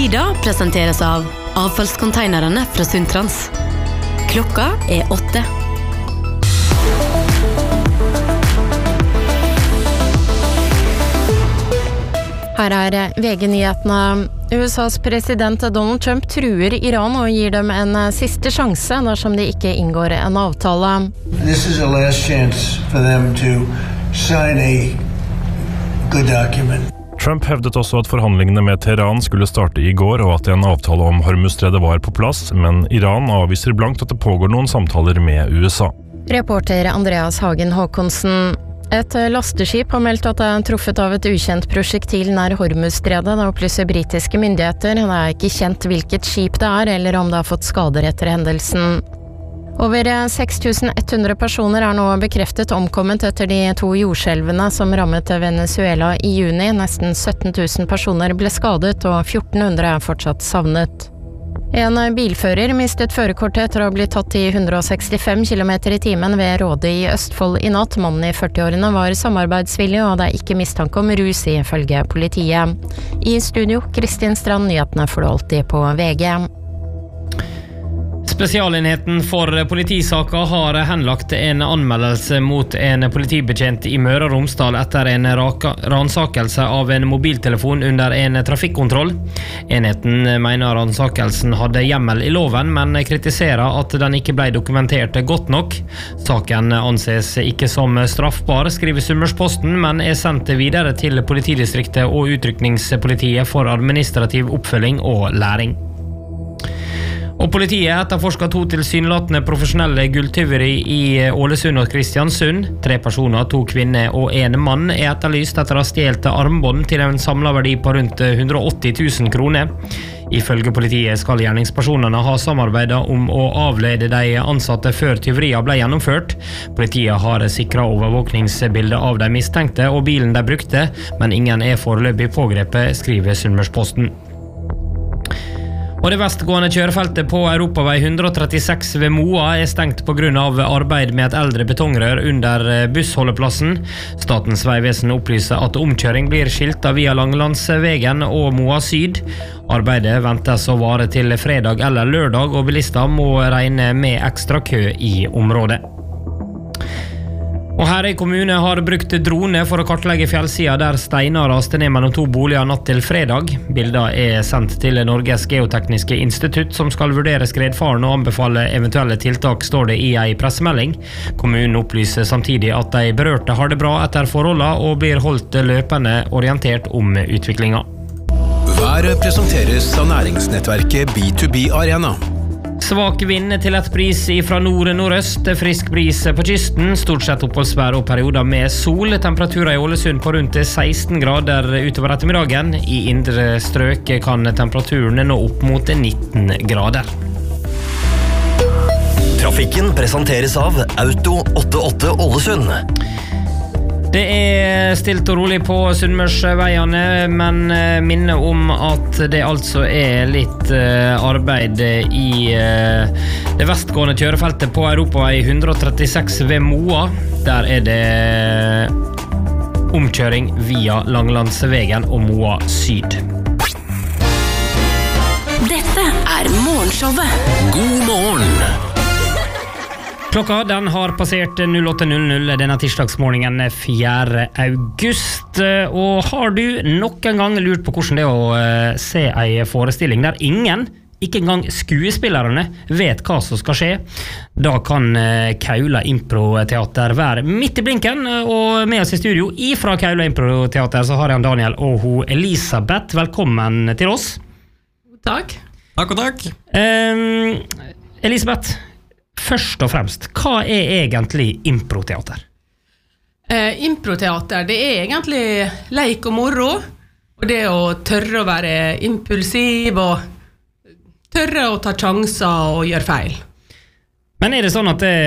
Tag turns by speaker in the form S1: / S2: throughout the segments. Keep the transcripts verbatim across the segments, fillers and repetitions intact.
S1: Lyda presenteres av avfallskonteinerne fra Sundtrans. Klokka er åtte.
S2: Her er V G-nyhetene. U S A's president Donald Trump truer Iran og gir dem en siste sjanse dersom de ikke inngår en avtale.
S3: This is a last chance for them to sign a good document.
S4: Trump hevdet også at forhandlingene med Teheran skulle starte i går, og at en avtale om Hormuzstredet var på plass, men Iran avviser blankt at det pågår noen samtaler med U S A.
S2: Reporter Andreas Hagen Håkonsen. Et lasteskip har meldt at det er truffet av et ukjent prosjektil nær Hormuzstredet. Det opplyser britiske myndigheter. Det er ikke kjent hvilket skip det er, eller om det har fått skader etter hendelsen. Over seks tusen ett hundre personer er nå bekreftet omkommet etter de to jordskjelvene som rammet Venezuela i juni. Nesten sytten tusen personer ble skadet, og fjorten hundre er fortsatt savnet. En bilfører mistet førerkortet etter å ha blitt tatt i hundre sekstifem kilometer i timen ved Råde i Østfold i natt. Mannen i førtiårene var samarbeidsvillig, og det er ikke mistanke om rus ifølge politiet. I studio, Kristin Strand, nyhetene får du alltid på V G.
S5: Spesialenheten for politisaka har henlagt en anmeldelse mot en politibetjent i Møre og Romsdal etter en ransakelse av en mobiltelefon under en trafikkontroll. Enheten mener ransakelsen hadde hjemmel i loven, men kritiserer at den ikke ble dokumentert godt nok. Saken anses ikke som straffbar, skriver Sunnmørsposten, men er sendt videre til politidistriktet og utrykningspolitiet for administrativ oppfølging og læring. Og politiet etterforsker to tilsynelatende profesjonelle gulltyveri i Ålesund og Kristiansund. Tre personer, to kvinner og en mann er etterlyst etter å ha stjålet armbånd til en samlet verdi på rundt hundre og åtti tusen kroner. Ifølge politiet skal gjerningspersonene ha samarbeidet om å avlede de ansatte før tyveriene ble gjennomført. Politiet har sikret overvåkningsbildet av de mistenkte og bilen de brukte, men ingen er foreløpig pågrepet, skriver Sunnmørsposten. Og det vestgående kjørefeltet på Europavei hundre og trettiseks ved Moa er stengt på grunn av arbeid med et eldre betongrør under bussholdeplassen. Statens vegvesen opplyser at omkjøring blir skiltet via Langlandsvegen og Moa Syd. Arbeidet ventes å vare til fredag eller lørdag, og bilister må regne med ekstra kø i området. Og Herøy kommune har brukt drone for å kartlegge fjellsida der steiner raste ned mellom to boliger natt til fredag. Bilder er sendt til Norges geotekniske institutt, som skal vurdere skredfaren og anbefale eventuelle tiltak, står det i en pressemelding. Kommunen opplyser samtidig at de berørte har det bra etter forholdene og blir holdt løpende orientert om utviklinga.
S6: Været presenteres av næringsnettverket B to B Arena.
S5: Svak vind til et bris fra nord-nordøst, frisk bris på kysten, stort sett oppholdsvær og perioder med sol. Temperaturer i Ålesund på rundt seksten grader utover ettermiddagen. I indre strøk kan temperaturen nå opp mot nitten grader.
S7: Trafikken presenteres av Auto åttiåtte Ålesund.
S5: Det er stilt og rolig på Sunnmørsveiene, men minner om at det altså er litt arbeid i det vestgående kjørefeltet på Europavei hundre og trettiseks ved Moa. Der er det omkjøring via Langlandsvegen og Moa Syd.
S1: Dette er morgenshowet.
S7: God morgen!
S5: Klokka den har passert null åtte null null denne tirsdagsmorgenen fjerde august. Og har du nok en gang lurt på hvordan det er å se en forestilling der ingen, ikke engang skuespillerne, vet hva som skal skje? Da kan Kaula Improteater være midt i blinken, og med oss i studio ifra Kaula Improteater så har jeg Daniel og hun Elisabeth. Velkommen til oss.
S8: Takk.
S9: Takk og takk.
S5: Um, Elisabeth, først og fremst, hva er egentlig improteater?
S8: Eh, improteater, det er egentlig leik og moro, og det å tørre å være impulsiv, og tørre å ta sjanser og gjøre feil.
S5: Men er det sånn at det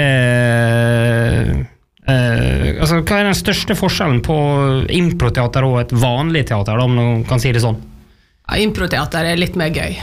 S5: eh, altså, hva er den største forskjellen på improteater og et vanlig teater, om man kan si det sånn?
S8: Ja, improteater er litt mer gøy.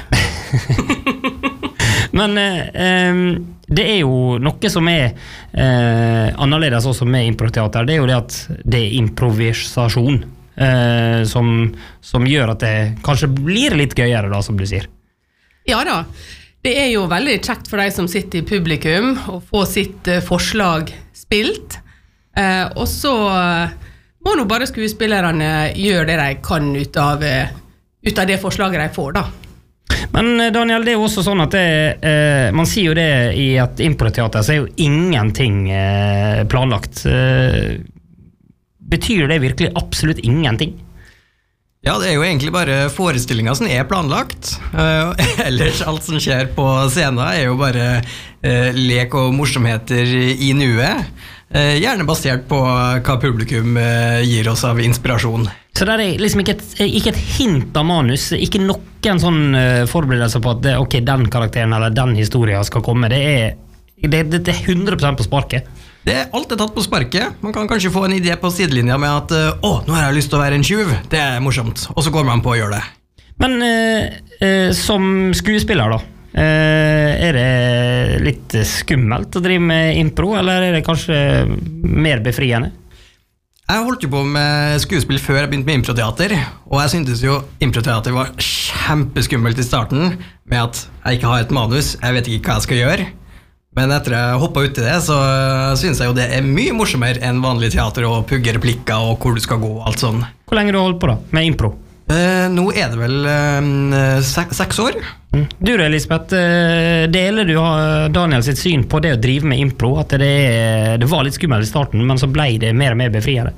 S5: Men eh, det er jo noe som er eh, annerledes også med improteater. Det er jo det at det er improvisasjon. eh, som, som gjør at det kanskje blir litt gøyere da, som du sier.
S8: Ja da, det er jo veldig kjekt for de som sitter i publikum å få sitt uh, forslag spilt, uh, og så uh, må nå bare skuespillerne gjøre det de kan ut av, uh, ut av det forslaget de får da.
S5: Men Daniel, det er jo også sånn at det, eh, man sier jo det i et improteater, så er jo ingenting eh, planlagt. Eh, betyr det virkelig absolutt ingenting?
S9: Ja, det er jo egentlig bare forestillinger som er planlagt. Uh, ellers alt som skjer på scenen er jo bare uh, lek og morsomheter i nuet. Uh, gjerne basert på hva publikum uh, gir oss av inspirasjon.
S5: Så det er liksom ikke et, ikke et hint av manus, ikke noen sånn uh, forberedelse på at det, ok, den karakteren eller den historien skal komme. Det er, det, det, det er hundre prosent på sparket.
S9: Det er alt er tatt på sparket. Man kan kanskje få en idé på sidelinja med at å, nå har jeg lyst til å være en tjuv. Det er morsomt. Og så går man på å gjøre det.
S5: Men uh, uh, som skuespiller da, uh, er det litt skummelt å drive med impro, eller er det kanskje mer befriende?
S9: Jeg holdt jo på med skuespill før jeg begynte med improteater, og jeg syntes jo improteater var kjempeskummelt i starten, med at jeg ikke har et manus, jeg vet ikke hva jeg skal gjøre. Men etter jeg hoppet ut i det, så synes jeg jo det er mye morsommere enn vanlig teater og pugge replikker og hvor du skal gå og alt sånn.
S5: Hvor lenge har du holdt på da, med impro?
S9: Eh, nå er det vel eh, sek seks år.
S5: Mm. Du da, Elisabeth, deler du Daniel sitt syn på det å drive med impro, at det, det var litt skummelt i starten, men så ble det mer og mer befriende?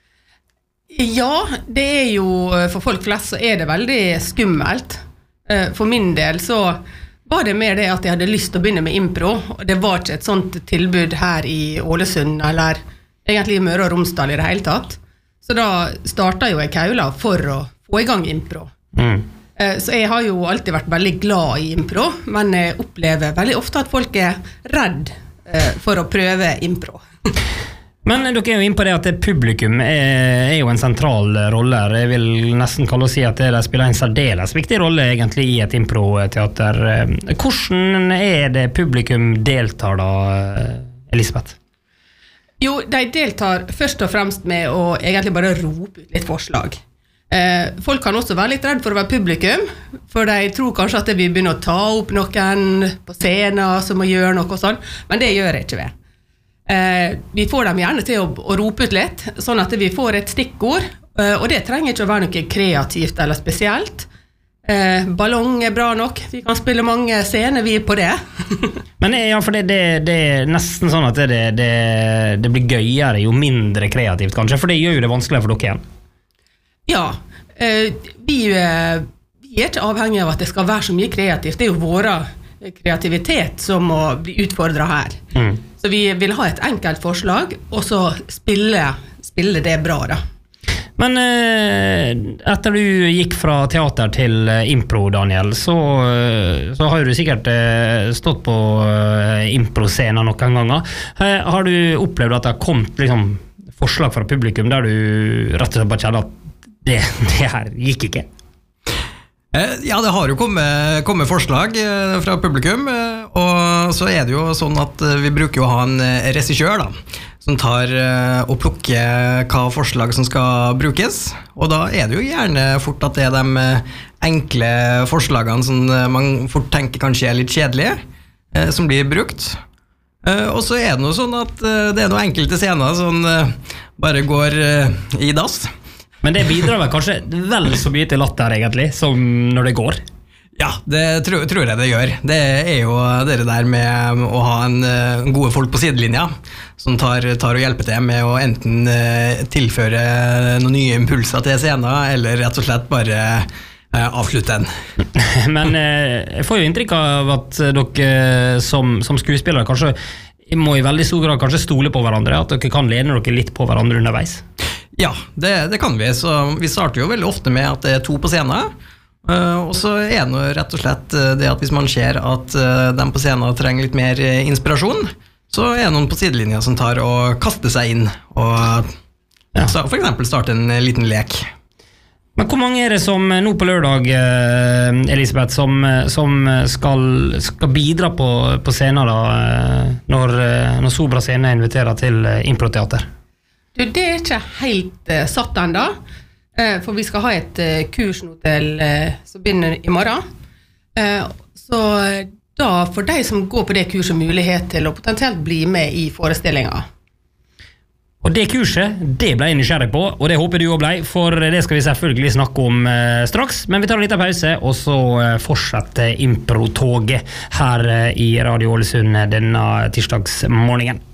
S8: Ja, det er jo, for folk flest så er det veldig skummelt. For min del så var det mer det at jeg hadde lyst til å begynne med impro, og det var ikke et sånt tilbud her i Ålesund, eller egentlig i Møre og Romsdal i det hele tatt. Så da startet jo jeg kaula for å få i gang impro. Mm. Så jeg har jo alltid vært veldig glad i impro, men jeg opplever veldig ofte at folk er redd for å prøve impro.
S5: Men dere er jo inne på det at det publikum er, er jo en sentral rolle. Jeg vil nesten kalle å si at det spiller en særdeles viktig rolle egentlig i et improteater. Hvordan er det publikum deltar da, Elisabeth?
S8: Jo, de deltar først og fremst med å egentlig bare rope ut litt forslag. Eh, folk kan også være litt redd for å være publikum, for de tror kanskje at vi begynner å ta opp noen på scenen som må gjøre noe og sånn, men det gjør jeg ikke ved. Eh, vi får dem gjerne til å, å rope ut litt, sånn at vi får et stikkord, eh, og det trenger ikke å være noe kreativt eller spesielt. Eh, ballong er bra nok, vi kan spille mange scener vi er på det.
S5: Men ja, for det, det, det er nesten sånn at det, det, det blir gøyere jo mindre kreativt kanskje, for det gjør jo det vanskeligere for dere igjen.
S8: Ja, eh, vi, eh, vi er ikke avhengige av at det skal være så mye kreativt, det er jo vår kreativitet som må bli utfordret her. Mm. Så vi vil ha et enkelt forslag, og så spille, spille det bra da.
S5: Men eh, etter du gikk fra teater til impro, Daniel, så, så har du sikkert eh, stått på eh, impro-scenen noen ganger. Eh, har du opplevd at det har kommet liksom, forslag fra publikum der du rett og slett bare kjenner at det, det her gikk ikke?
S9: Ja, det har jo kommet, kommet forslag fra publikum, og så er det jo sånn at vi bruker jo å ha en regissør da, som tar og plukker hva forslag som skal brukes, og da er det jo gjerne fort at det er de enkle forslagene som man fort tenker kanskje er litt kjedelige, som blir brukt. Og så er det noe sånn at det er noen enkelte scener som bare går i dass.
S5: Men det bidrar vel kanskje vel så mye til latter egentlig, som når det går?
S9: Ja, det tror, tror jeg det gjør. Det er jo det der med å ha en uh, gode folk på sidelinja, som tar, tar og hjelper til med å enten uh, tilføre noen nye impulser til scenen, eller rett og slett bare uh, avslutte den.
S5: Men uh, jeg får jo inntrykk av at dere som, som skuespillere kanskje må i veldig stor grad kanskje stole på hverandre, at dere kan lene dere litt på hverandre underveis.
S9: Ja, det, det kan vi. Så vi starter jo veldig ofte med at det er to på scenen, uh, og så er det rett og slett det at hvis man ser at uh, de på scenen trenger litt mer inspirasjon, så er det noen på sidelinja som tar og kaster seg inn, og ja. Så for eksempel starte en liten lek.
S5: Men hvor mange er det som nå på lørdag, Elisabeth, som, som skal, skal bidra på, på scenen da, når, når Sobra Scene inviterer til improteater?
S8: Du, det er ikke helt uh, satt enda. For vi skal ha et kurs nå til, som begynner i morgen. Så da får de som går på det kurset mulighet til å potensielt bli med i forestillingen.
S5: Og det kurset, det ble jeg nysgjerrig på, og det håper du også ble, for det skal vi selvfølgelig snakke om eh, straks. Men vi tar en liten pause, og så eh, fortsetter improtoget her eh, i Radio Ålesund denne tirsdagsmorgenen.